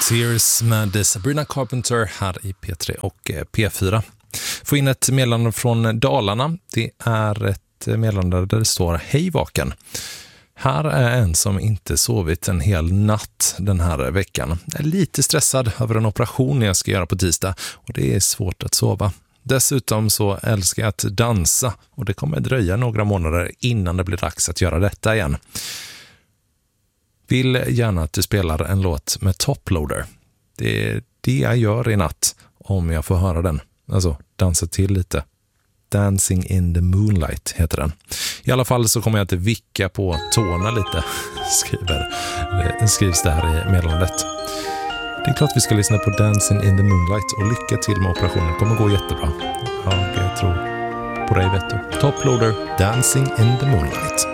Tears med Sabrina Carpenter här i P3 och P4. Få in ett meddelande från Dalarna. Det är ett meddelande där det står: Hej vaken. Här är en som inte sovit en hel natt den här veckan. Jag är lite stressad över en operation jag ska göra på tisdag och det är svårt att sova. Dessutom så älskar jag att dansa och det kommer dröja några månader innan det blir dags att göra detta igen. Vill gärna att du spelar en låt med Toploader. Det är det jag gör i natt om jag får höra den. Alltså dansa till lite. Dancing in the Moonlight heter den. I alla fall så kommer jag att vicka på tårna lite, skrivs det här i meddelandet. Det är klart vi ska lyssna på Dancing in the Moonlight och lycka till med operationen. Det kommer gå jättebra. Jag tror på dig, vet du. Toploader, Dancing in the Moonlight.